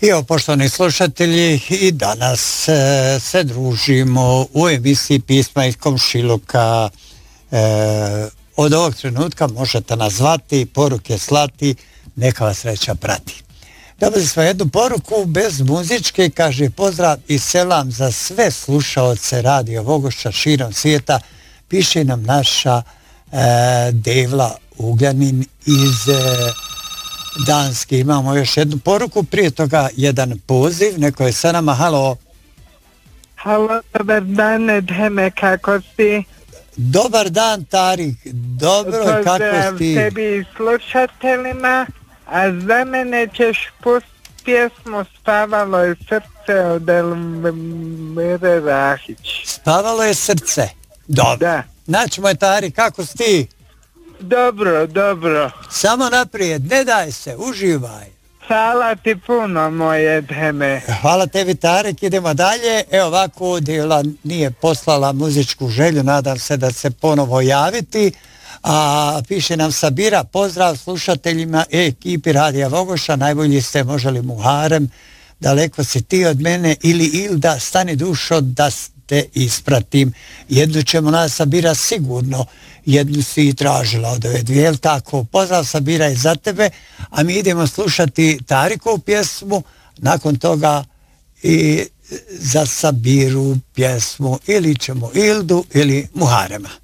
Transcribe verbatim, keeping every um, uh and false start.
I evo, poštovani slušatelji, i danas e, se družimo u emisiji Pisma iz komšiluka. E, od ovog trenutka možete nas zvati, poruke slati, neka vas sreća prati. Dobili smo jednu poruku bez muzičke, kaže pozdrav i selam za sve slušaoce Radio Vogošća širom svijeta. Piše nam naša e, Devla Ugljanin iz e, Danske. Imamo još jednu poruku, prije toga jedan poziv, neko je sa nama. Halo. Halo, dobar dan, Edheme, kako si? Dobar dan, Tarik, dobro, pozdrav kako si? Pozdrav tebi i slušateljima, a za mene ćeš pustiti pjesmu Spavalo je srce od Elmire Rahić. Spavalo je srce? Dobro. Da. Naćemo je, Tarik, kako si ti? Dobro, dobro. Samo naprijed, ne daj se, uživaj. Hvala ti puno, moje Edheme. Hvala tebi, Tarik, idemo dalje. Evo ovako, Devla nije poslala muzičku želju, nadam se da se ponovo javiti. A piše nam Sabira, pozdrav slušateljima i ekipi Radija Vogoša, najbolji ste, može li Muharem, daleko si ti od mene, ili Ilda, stani dušo da te ispratim. Jednu ćemo nas, Sabira, sigurno, jednu si i tražila od ove dvije, jel tako? Pozdrav, Sabira, i za tebe, a mi idemo slušati Tarikovu pjesmu, nakon toga i za Sabiru pjesmu, ili ćemo Ildu ili Muharema.